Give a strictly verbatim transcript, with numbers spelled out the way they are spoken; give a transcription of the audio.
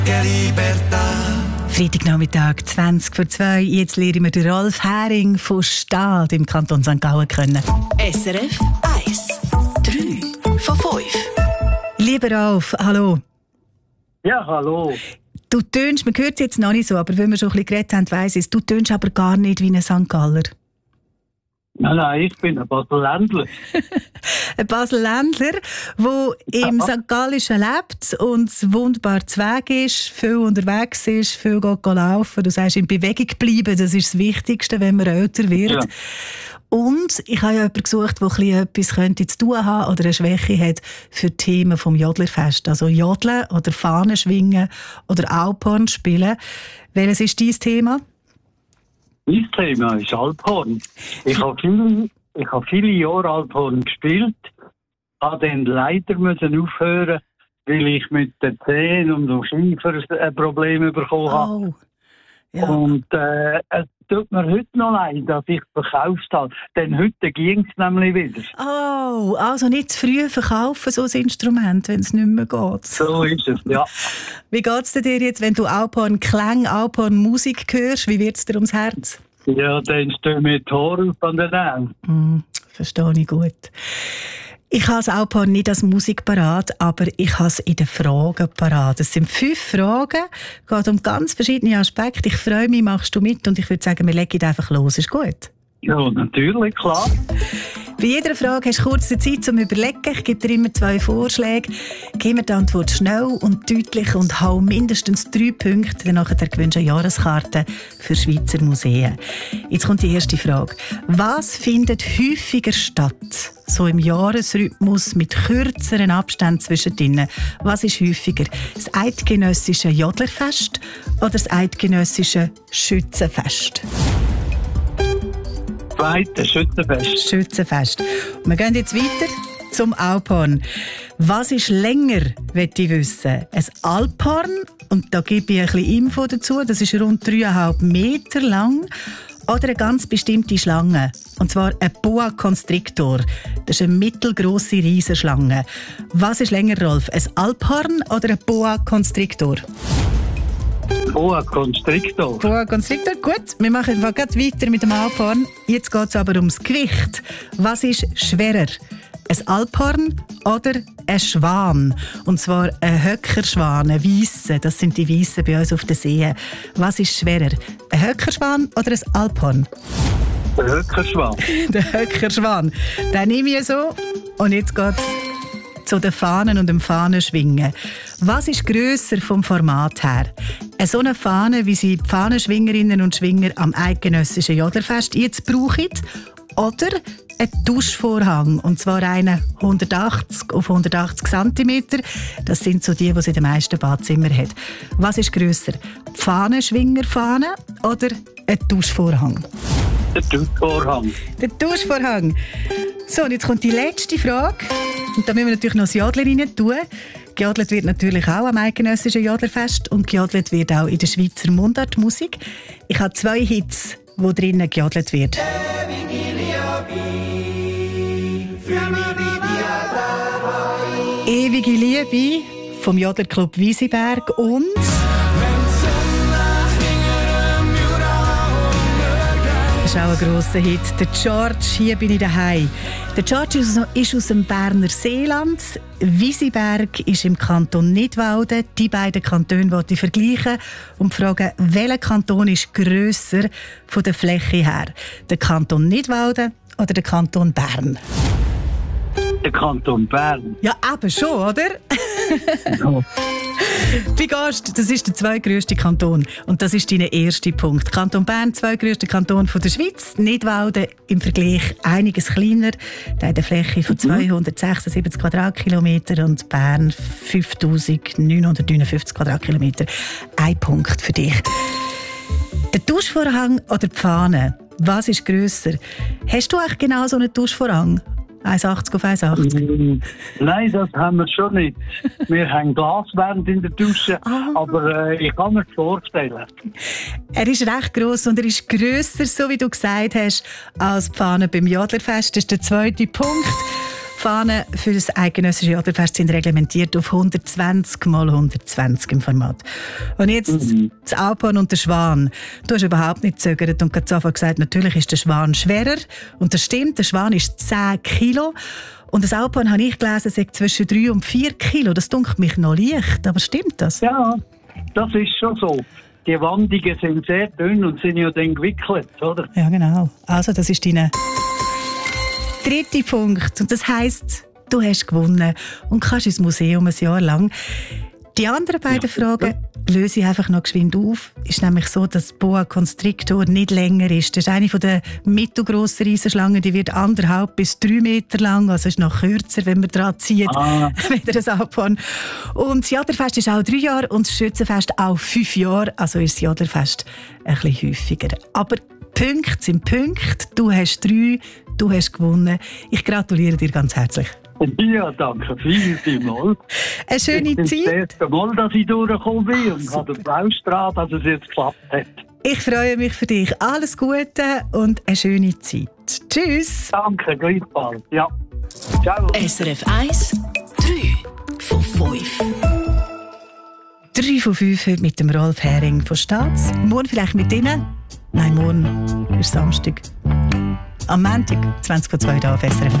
Freitagnachmittag, zwanzig vor zwei. Jetzt lernen wir den Rolf Häring von Stade im Kanton Sankt Gallen kennen. S R F eins, drei von fünf. Lieber Rolf, hallo. Ja, hallo. Du tönst, man hört es jetzt noch nicht so, aber wenn wir schon ein bisschen geredet haben, weiss ich es, du tönst aber gar nicht wie ein Sankt Galler. Nein, nein, ich bin ein Basel-Ländler. Ein Basel-Ländler, der im Ja. Sankt Gallischen lebt und es wunderbar zu Weg ist, viel unterwegs ist, viel geht laufen. Du sagst, in Bewegung bleiben, das ist das Wichtigste, wenn man älter wird. Ja. Und ich habe ja jemanden gesucht, der ein bisschen etwas könnte zu tun haben oder eine Schwäche hat für Themen vom Jodlerfest. Also Jodeln oder Fahnen schwingen oder Alphorn spielen. Welches ist dein Thema? Mein Thema ist Alphorn. Ich habe viele, ich habe viele Jahre Alphorn gespielt, habe dann leider müssen aufhören, weil ich mit den Zehen und dem Schiefer ein Problem bekommen habe. Oh. Ja. Und äh, es tut mir heute noch leid, dass ich es verkauft habe. Denn heute ging es nämlich wieder. Oh, also nicht zu früh verkaufen, so ein Instrument, wenn es nicht mehr geht. So ist es, ja. Wie geht es dir jetzt, wenn du Alphorn Klang, Alphorn Musik hörst? Wie wird es dir ums Herz? Ja, dann stehen mir die Haare auf an den Augen. Mm, verstehe ich gut. Ich habe das Alphorn nicht als Musik parat, aber ich habe es in den Fragen parat. Es sind fünf Fragen, es geht um ganz verschiedene Aspekte. Ich freue mich, machst du mit und ich würde sagen, wir legen einfach los. Ist gut? Ja, natürlich, klar. Bei jeder Frage hast du kurz Zeit zum Überlegen. Ich gebe dir immer zwei Vorschläge. Gib mir die Antwort schnell und deutlich und hau mindestens drei Punkte. Danach gewünsche ich eine Jahreskarte für Schweizer Museen. Jetzt kommt die erste Frage. Was findet häufiger statt? So im Jahresrhythmus mit kürzeren Abständen zwischendrin. Was ist häufiger? Das eidgenössische Jodlerfest oder das eidgenössische Schützenfest? Zweite Schützenfest. Schützenfest. Und wir gehen jetzt weiter zum Alphorn. Was ist länger, möchte ich wissen? Ein Alphorn, und da gebe ich ein bisschen Info dazu, das ist rund dreieinhalb Meter lang, oder eine ganz bestimmte Schlange, und zwar ein Boa Constrictor. Das ist eine mittelgrosse Riesenschlange. Was ist länger, Rolf? Ein Alphorn oder ein Boa Constrictor? Boa Constrictor. Boa Constrictor, gut. Wir machen gerade weiter mit dem Alphorn. Jetzt geht es aber ums Gewicht. Was ist schwerer? Ein Alphorn oder ein Schwan? Und zwar ein Höckerschwan, ein Weisse. Das sind die Weissen bei uns auf den Seen. Was ist schwerer? Ein Höckerschwan oder ein Alphorn? Der Höckerschwan. Der Höckerschwan. Den nehme ich so. Und jetzt geht es zu den Fahnen und dem Fahnenschwingen. Was ist grösser vom Format her? Eine so eine Fahne, wie sie die Fahnenschwingerinnen und Schwinger am eidgenössischen Jodlerfest jetzt brauchen, oder ein Duschvorhang, und zwar einen hundertachtzig auf hundertachtzig Zentimeter. Das sind so die, die sie in den meisten Badezimmern hat. Was ist grösser? Die Fahnenschwingerfahne oder ein Duschvorhang? Der Duschvorhang. Der Duschvorhang. So, und jetzt kommt die letzte Frage. Und da müssen wir natürlich noch das Jodler rein tun. Gejodelt wird natürlich auch am eidgenössischen Jodlerfest und gejodelt wird auch in der Schweizer Mundartmusik. Ich habe zwei Hits, wo drinnen gejodelt wird. Ewige Liebe vom Jodlerclub Wiesiberg und das ist auch ein grosser Hit. Der George, hier bin ich daheim. Der George ist aus dem Berner Seeland. Wiesiberg ist im Kanton Nidwalden. Die beiden Kantone wollte ich vergleichen und fragen, welcher Kanton ist grösser von der Fläche her? Der Kanton Nidwalden oder der Kanton Bern? Der Kanton Bern. Ja, eben schon, oder? Ja. Wie gehst du? Das ist der zweitgrösste Kanton. Und das ist dein erster Punkt. Kanton Bern, zweitgrösster Kanton von der Schweiz. Nidwalden im Vergleich einiges kleiner. Der hat eine Fläche von zweihundertsechsundsiebzig Quadratkilometer und Bern fünftausendneunhundertneunundfünfzig Quadratkilometer. Ein Punkt für dich. Der Duschvorhang oder die Fahne? Was ist grösser? Hast du eigentlich genau so einen Duschvorhang? eins Komma achtzig auf eins Komma achtzig? Nein, das haben wir schon nicht. Wir haben Glaswände in der Dusche, ah. aber äh, ich kann mir das vorstellen. Er ist recht gross und er ist grösser, so wie du gesagt hast, als die Fahne beim Jodlerfest. Das ist der zweite Punkt. Fahnen für das eidgenössische Oderfest sind reglementiert auf hundertzwanzig mal hundertzwanzig im Format. Und jetzt mhm. das Alphorn und der Schwan. Du hast überhaupt nicht gezögert und gerade gesagt, natürlich ist der Schwan schwerer. Und das stimmt, der Schwan ist zehn Kilo. Und das Alphorn, habe ich gelesen, sagt zwischen drei und vier Kilo. Das dunkelt mich noch leicht, aber stimmt das? Ja, das ist schon so. Die Wandungen sind sehr dünn und sind ja dann gewickelt, oder? Ja, genau. Also, das ist dein dritter Punkt. Und das heisst, du hast gewonnen und kannst ins Museum ein Jahr lang. Die anderen beiden ja. Fragen löse ich einfach noch geschwind auf. Es ist nämlich so, dass Boa Constrictor nicht länger ist. Das ist eine der mittelgrossen Riesenschlangen, die wird anderthalb bis drei Meter lang. Also ist noch kürzer, wenn man dran zieht, ah. wieder ein Alphorn. Und das Jaderfest ist auch drei Jahre und das Schützenfest auch fünf Jahre. Also ist das Jaderfest ein bisschen häufiger. Aber Punkte sind Punkte. Du hast drei, du hast gewonnen. Ich gratuliere dir ganz herzlich. Ja, danke vielmals. Eine schöne das Zeit. Das erste Mal, dass ich durchgekommen bin und habe den Blaustrahl, dass es jetzt geklappt hat. Ich freue mich für dich. Alles Gute und eine schöne Zeit. Tschüss. Danke, gleichfalls. Ja. Ciao. S R F eins, drei von fünf. drei von fünf heute mit dem Rolf Hering von Staats. Morgen vielleicht mit Ihnen. Nein, morgen ist Samstag. Am Montag, zwanzig vor zwei, hier auf S R F.